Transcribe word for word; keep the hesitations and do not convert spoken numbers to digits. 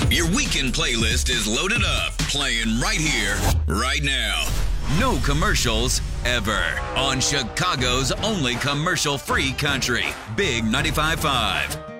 Your weekend playlist is loaded up, playing right here, right now. No commercials ever on Chicago's only commercial-free country, Big ninety-five point five.